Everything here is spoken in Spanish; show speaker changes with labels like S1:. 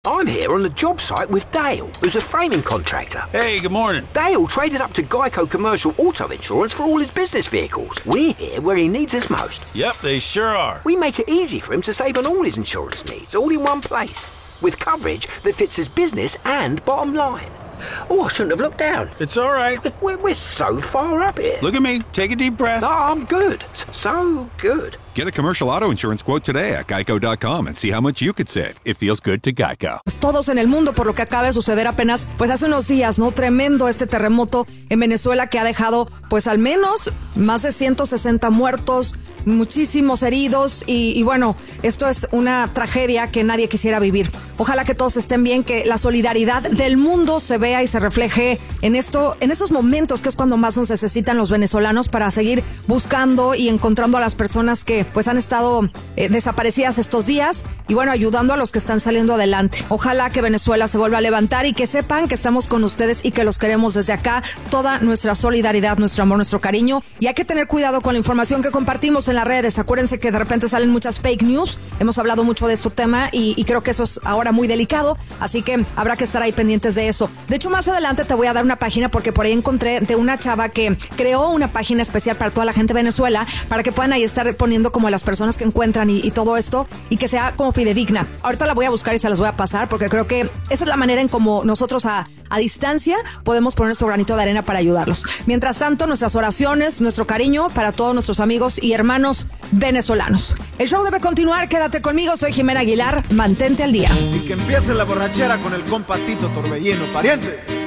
S1: I'm here on the job site with Dale, who's a framing contractor.
S2: Hey, good morning.
S1: Dale traded up to Geico Commercial Auto Insurance for all his business vehicles. We're here where he needs us most.
S2: Yep, they sure are.
S1: We make it easy for him to save on all his insurance needs, all in one place, with coverage that fits his business and bottom line. Oh, I shouldn't have looked down.
S2: It's all right.
S1: We're so far up here.
S2: Look at me. Take a deep breath.
S1: No, I'm good. So good.
S3: Get a commercial auto insurance quote today at geico.com and see how much you could save. It feels good to Geico.
S4: Todos en el mundo por lo que acaba de suceder apenas, pues hace unos días, ¿no? Tremendo este terremoto en Venezuela que ha dejado, pues al menos más de 160 muertos, muchísimos heridos y bueno, esto es una tragedia que nadie quisiera vivir. Ojalá que todos estén bien, que la solidaridad del mundo se vea y se refleje en esos momentos que es cuando más nos necesitan los venezolanos para seguir buscando y encontrando a las personas que pues han estado desaparecidas estos días y bueno, ayudando a los que están saliendo adelante. Ojalá que Venezuela se vuelva a levantar y que sepan que estamos con ustedes y que los queremos desde acá. Toda nuestra solidaridad, nuestro amor, nuestro cariño, y hay que tener cuidado con la información que compartimos en las redes. Acuérdense que de repente salen muchas fake news. Hemos hablado mucho de este tema y creo que eso es ahora muy delicado, así que habrá que estar ahí pendientes de eso. De hecho, más adelante te voy a dar una página porque por ahí encontré de una chava que creó una página especial para toda la gente de Venezuela para que puedan ahí estar poniendo como las personas que encuentran y todo esto y que sea como fidedigna. Ahorita la voy a buscar y se las voy a pasar porque creo que esa es la manera en como nosotros a distancia podemos poner nuestro granito de arena para ayudarlos. Mientras tanto, nuestras oraciones, nuestro cariño para todos nuestros amigos y hermanos venezolanos. El show debe continuar, quédate conmigo, soy Jimena Aguilar, mantente al día.
S5: Y que empiece la borrachera con el compa Tito Torbellino, pariente.